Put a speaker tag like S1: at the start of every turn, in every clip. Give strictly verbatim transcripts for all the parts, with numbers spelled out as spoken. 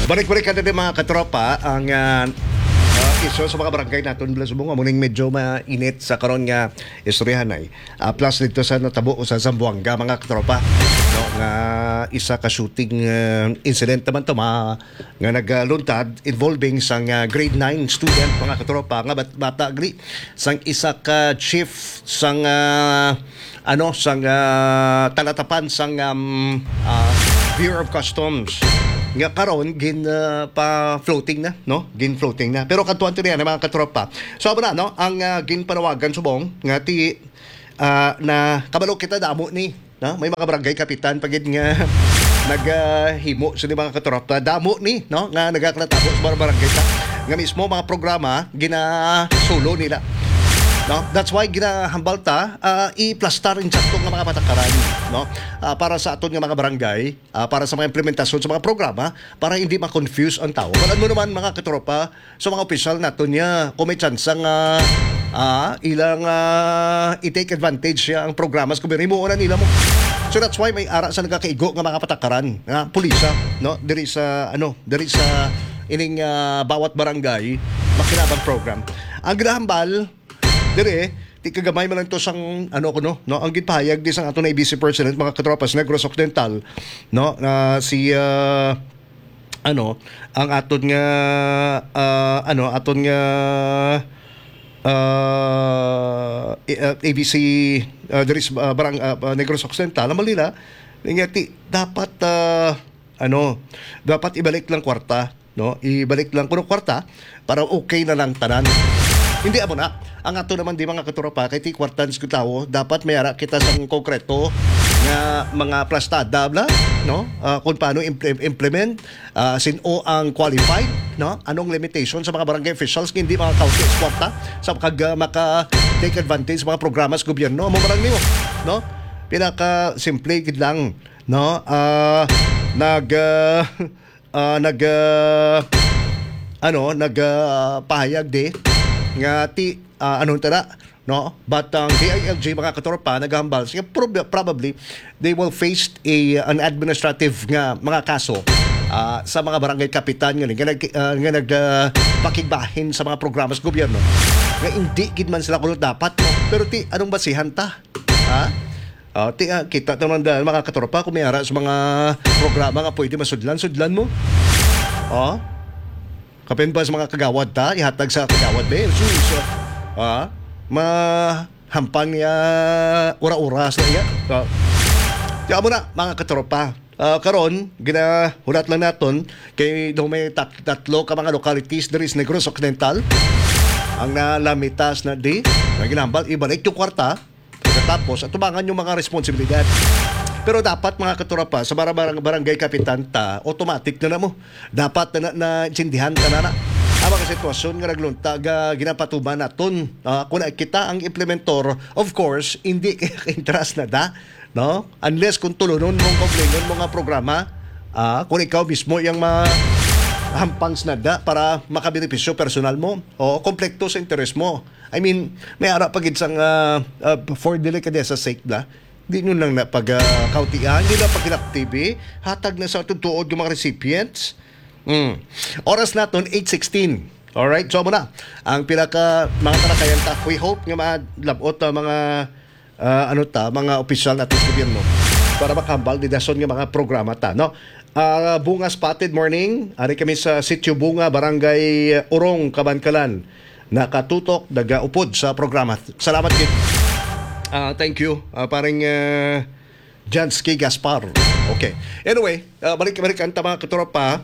S1: Balik-balik ka din mga katropa ang uh, uh, iso sa mga barangay natin Blas Bunga muning medyo mainit sa karon nga istoryahan ay uh, plus dito sa natabo sa Zamboanga mga katropa no nga isa ka shooting uh, incident naman to mga nga nagluntad involving sang uh, grade nine student mga katropa nga bat, bata agri sang isa ka chief sang uh, ano sang uh, talatapan sang um, uh, Bureau of Customs nga karon gin uh, pa floating na no gin floating na pero kadtuan ti mga katropa so na no ang uh, gin panawagan subong nga ti uh, na kabalo kita damo ni no may mga barangay kapitan pagid nga naghimo uh, sa mga katropa damo ni no nga nagaklatabo sa mga barangay ta nga mismo mga programa ginasulo nila. No, that's why ginahambal ta uh, i-plastar in sakto nga mga patakaran no uh, para sa aton nga mga barangay uh, para sa mga implementasyon sa mga programa para hindi ma-confuse ang tao. Wala mo naman mga katropa sa mga opisyal naton niya kung may chance nga uh, ilang uh, i-take advantage siya ang programa kung himuon na nila mo. So that's why may ara sa nagakaigo nga mga patakaran nga pulisa no diri sa ano diri sa ining uh, bawat barangay makinabang program. Ang ginahambal dire ti kagamay man lang to sang ano ko no no ang gitpahayag di sang aton na A B C President mga katropas Negros Occidental no na si uh, ano ang aton nga uh, ano aton nga uh, A B C uh, there is uh, barang uh, Negros Occidental Manila ngati dapat uh, ano dapat ibalik lang kwarta no ibalik lang kuno kwarta para okay na lang tanan. Hindi amo na. Ang ato naman di mga katropa kay ti kwartans kutawo dapat mayara kita sa konkreto nga mga plastada bla no uh, kung paano impl- implement uh, sino ang qualified no anong limitation sa mga barangay officials hindi mga county kwarta sa kag uh, maka take advantage sa mga programa sa gobyerno mo barangay mo no pinaka simple gid lang no uh, nag uh, uh, nag uh, ano nag uh, pahayag di nga ti uh, anong tara no but ang D I L G mga katropa naghambal so, probably they will face a an administrative nga mga kaso uh, sa mga barangay kapitan nga nga nag uh, nga nag uh, pakigbahin sa mga programa sa gobyerno nga hindi gid man sila kuno dapat mo pero ti anong basihan ta ha uh, ti uh, kita naman dahil mga katropa kung may ara sa mga programa nga pwede masudlan sudlan mo oh kapin pa sa mga kagawad ta, ihatag sa kagawad ba? Sus, ah, mahampan niya ura-ura sa iya. Ah. Diyan mo na, mga katropa. Uh, karon, ginahulat lang natin kay daw may tat tatlo ka mga localities there is Negros Occidental. Ang nalamitas na di, na ginambal, ibalik yung kwarta, pagkatapos, at tumangan yung mga responsibilidad. Pero dapat mga katropa sa barang barangay kapitan ta automatic na na mo dapat na na insindihan ta na na ang mga sitwasyon nga nagluntag uh, ginapatuban naton uh, kung kita ang implementor of course hindi interest na da no unless kung tulunon mong komplenon mga programa uh, kung ikaw mismo yung ma hampangs na da para makabenepisyo personal mo o komplekto sa interes mo. I mean may ara pagid sang uh, uh, for delicadeza sake da di nyo lang na pag-kautian, uh, di na pag-T V, hatag na sa tutuod yung mga recipients. Mm. Oras natin, eight sixteen. Alright, so muna. Ang pinaka, mga talakayan ta, we hope nga malabot uh, mga, uh, ano ta, mga opisyal natin sa gobyerno para makambal di dason nga mga programa ta, no? Uh, Bunga Spotted Morning, ari kami sa Sitio Bunga, Barangay Urong, Kabankalan. Nakatutok, nagaupod sa programa. Salamat kit. Uh, thank you. Uh, parang uh, Jansky Gaspar. Okay. Anyway, uh, balik-balik ang mga katropa.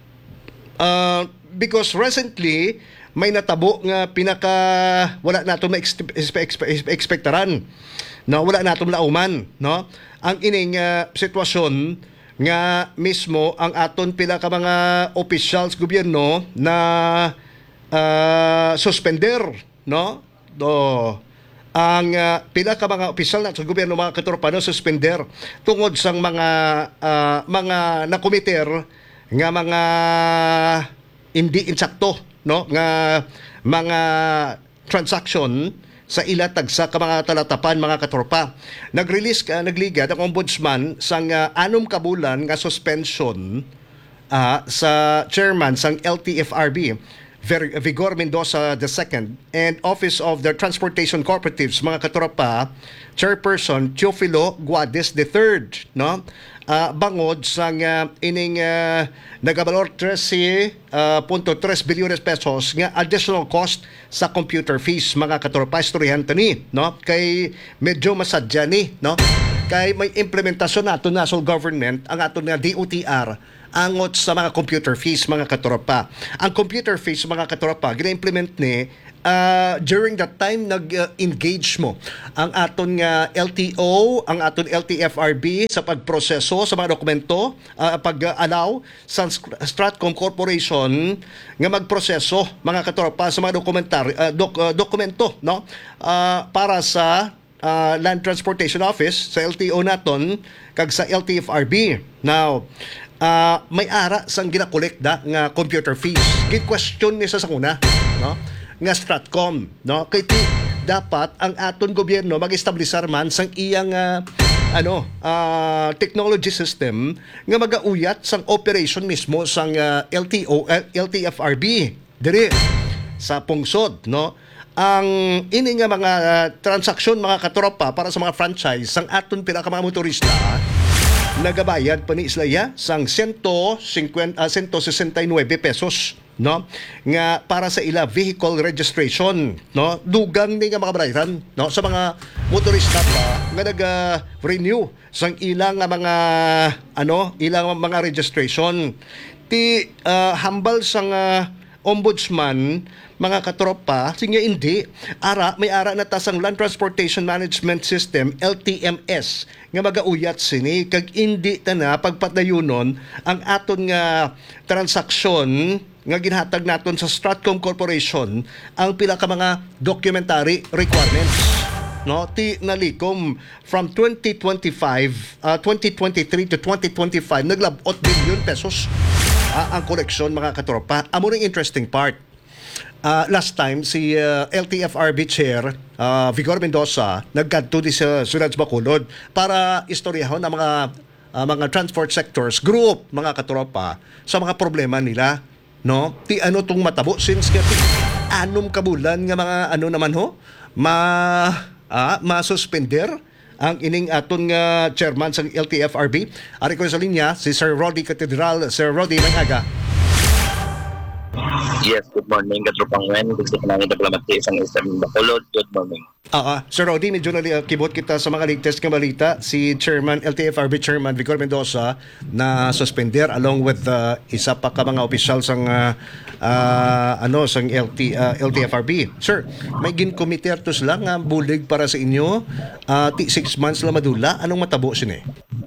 S1: Uh, because recently, may natabo nga pinaka wala nato ma-expectaran. No, wala nato lauman. No? Ang ining uh, sitwasyon nga mismo ang aton pila ka mga officials gobyerno na uh, suspender. No? Do ang uh, pila ka mga opisyal na sa gobyerno mga katropa no suspender tungod sang mga uh, mga nakomiter nga mga hindi insakto no nga mga transaction sa ila tagsa ka mga talatapan mga katropa. Nag-release ka nagligad ang ombudsman sang uh, anom ka bulan nga suspension ah, sa chairman sang L T F R B Ver- Vigor Mendoza the second and Office of the Transportation Cooperatives mga katropa Chairperson Teofilo Guades the third, no? Ah, bangod sang ah, ining uh, nagabalor thirteen point three bilyones pesos nga additional cost sa computer fees mga katropa istoryahan tani, no? Kay medyo masadya ni, no? Kay may implementasyon nato national government ang aton nga D O T R angot sa mga computer fees mga katropa. Ang computer fees mga katropa gina-implement ni uh, during that time nag-engage mo ang aton nga L T O, ang aton L T F R B sa pagproseso sa mga dokumento, uh, pag-allow sa Stratcom Corporation nga magproseso mga katropa sa mga dokumentar uh, dok, uh, dokumento, no? Uh, para sa uh, Land Transportation Office sa L T O naton kag sa L T F R B. Now, uh, may ara sang ginakolekta nga computer fees. Gid question ni sa sakuna, no? Nga Stratcom, no? Kay ti dapat ang aton gobyerno mag-establisar man sang iyang uh, ano, uh, technology system nga magauyat sang operation mismo sang uh, L T O uh, L T F R B diri sa pungsod, no? Ang ini nga mga uh, transaksyon mga katropa para sa mga franchise sang aton pila ka mga motorista nagabayad pa ni Islaya sang one hundred sixty-nine pesos, no? Nga para sa ila vehicle registration, no? Dugang ni nga mga bayaran, no? Sa mga motorista pa nga naga-renew sang ilang nga mga ano, ilang mga registration. Ti uh, hambal sang uh, ombudsman mga katropa sinya hindi ara may ara na tasang Land Transportation Management System L T M S nga magauyat sini kag indi ta na pagpatayunon ang aton nga transaksyon nga ginhatag naton sa Stratcom Corporation ang pila ka mga documentary requirements, no? Ti nalikom from twenty twenty-five uh, twenty twenty-three to twenty twenty-five naglabot bilyon pesos uh, ang koleksyon mga katropa. Amo ring interesting part. Uh, last time si uh, L T F R B Chair uh, Vigor Mendoza nagkadto di sa Sunod Bacolod para istoryahon ang mga uh, mga transport sectors group mga katropa sa mga problema nila, no? Ti ano tong matabo since nga ti anom kabulan nga mga ano naman ho ma ah, ma-suspender ang ining aton nga chairman sa L T F R B. Ari ko sa linya si Sir Rody Catedral. Sir Rody, may aga.
S2: Yes, good morning, Katropang Wen. Gusto ko namin diplomatic isang isang Bacolod. Good morning.
S1: Oo. Sir Rody, medyo na uh, kibot kita sa mga latest nga balita. Si Chairman, L T F R B Chairman Vigor Mendoza na suspender along with uh, isa pa ka mga opisyal sang uh, uh, ano sang L T uh, L T F R B. Sir, may ginkomiter to sila nga bulig para sa inyo. Uh, ti six months la madula. Anong matabo sini?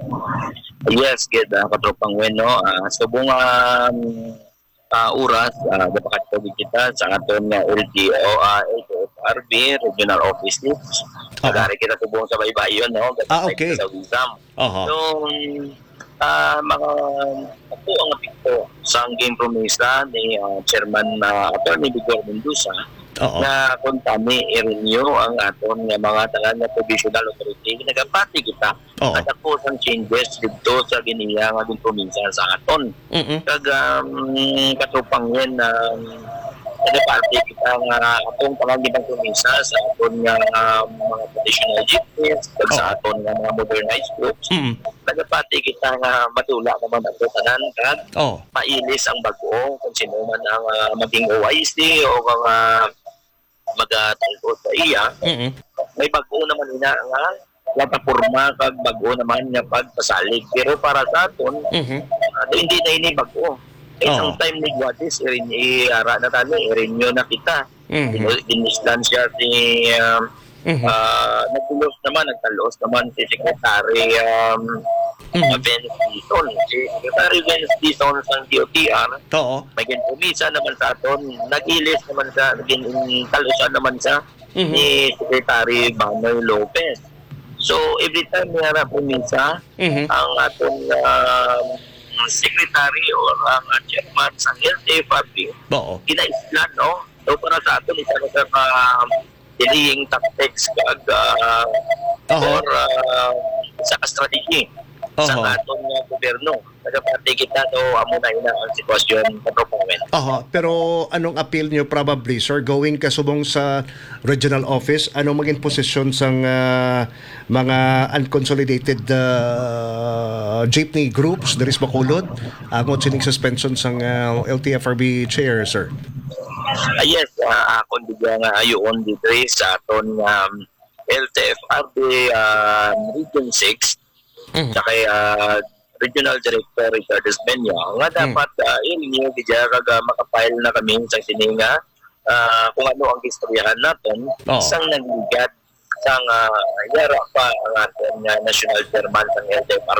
S2: Yes, good, uh, Katropang Wen, no? Uh, subong um, Uh, oras, uh, dapat kagid kita sa aton nga L T O, uh, L T F R B, Regional Office List. Nagari kita subong sa baybayon, no?
S1: Ah, okay.
S2: Sa Wizam.
S1: Uh-huh.
S2: So, uh, mga ako ang apikto sa game promesa ni uh, Chairman na uh, Atty. Vigor Mendoza
S1: Uh-oh.
S2: na kung kami i-renew ang aton nga mga talan na provisional authority nagapati kita
S1: Oo.
S2: at ako sang changes dito sa giniya nga din probinsya sa aton.
S1: Mm-mm.
S2: Kag um, katupang yan na um, nagapati kita nga atong pangagibang probinsya sa aton nga um, mga traditional jeepneys kag
S1: Oo.
S2: sa aton nga mga modernized groups.
S1: Mm-mm.
S2: Nagapati kita nga matula naman ang tanan kag
S1: Oh.
S2: mailis ang bago kung sino man ang uh, maging O I C o ang uh, magatalgo sa iya.
S1: Mm-mm.
S2: May bago naman ina nga plataporma kag bago naman nga pagpasalig. Pero para sa aton,
S1: Mhm.
S2: uh, hindi na ini bago. Isang
S1: Oo.
S2: time ni Guadis, irin i-ara na tayo, irinyo na kita.
S1: Mhm.
S2: Dinisdansya si um,
S1: Mhm.
S2: uh, nagtulos naman, nagtalos naman si Secretary um,
S1: Mhm.
S2: Vince Dizon. Si Secretary Vince Dizon sa D O T R,
S1: Oo.
S2: may ginpumisa naman sa aton, nag-ilis naman sa, naging talusan naman sa
S1: Mhm.
S2: ni Secretary Banoy Lopez. So, every time may harap pumisa,
S1: Mhm.
S2: ang atong um, secretary or ang uh, chairman sa L T F R B,
S1: Oo.
S2: kinaislan, no? So, para sa aton, isa na sa uh, delaying tactics kag uh,
S1: Oo.
S2: or uh, sa strategy sa
S1: Oho.
S2: aton nga gobyerno. Nagapati kita to amo na ina ang sitwasyon katropang Wen.
S1: Oho, pero anong appeal nyo probably, sir, going kasubong sa regional office, anong maging posisyon sang ah, mga unconsolidated ah, jeepney groups there is Bacolod, angon sining suspension sang ah, L T F R B chair, sir?
S2: Ah, yes, uh, akon bigyan nga ayoon dito eh, sa aton um, L T F R B um, Region six
S1: Mhm.
S2: sa kay ah, Regional Director Ricardo Espeña nga dapat uh, inyo gidya kag ah, makapile na kami sa sininga ah, kung ano ang istoryahan naton
S1: Oo.
S2: isang nangigat sang uh, yara pa ang aton nga national chairman ng L T F R